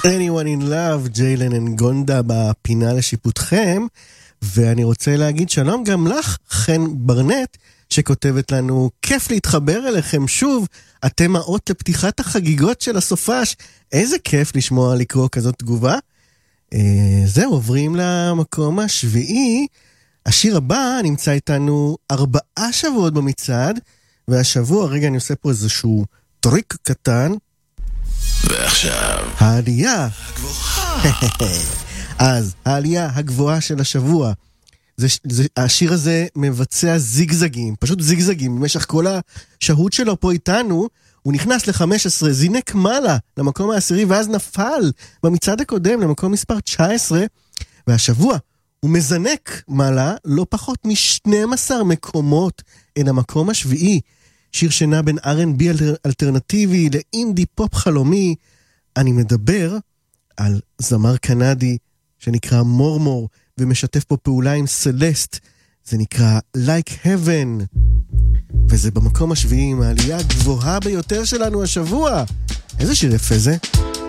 Anyone in Love, ג'יילן אנגונדה בפינה לשיפוטכם, ואני רוצה להגיד שלום גם לך, חן ברנט, שכותבת לנו, כיף להתחבר אליכם שוב, אתם האות לפתיחת החגיגות של הסופש, איזה כיף לשמוע לקרוא כזאת תגובה. זהו, עוברים למקום השביעי, השיר הבא נמצא איתנו 4 שבועות במצעד, והשבוע, רגע אני עושה פה איזשהו טריק קטן, ועכשיו העלייה אז העלייה הגבוהה של השבוע, השיר הזה מבצע זיגזגים, פשוט זיגזגים במשך כל השהות שלו פה איתנו. הוא נכנס ל-15, זינק מעלה למקום ה10, ואז נפל במצעד הקודם למקום מספר 19, והשבוע הוא מזנק מעלה לא פחות מ-12 מקומות אל המקום השביעי. שיר שנע בין R&B אלטרנטיבי לאינדי פופ חלומי. אני מדבר על זמר קנדי שנקרא מורמור ומשתף פה פעולה עם סלסט, זה נקרא Like Heaven, וזה במקום השביעי עם העלייה הגבוהה ביותר שלנו השבוע. איזה שיר יפה זה?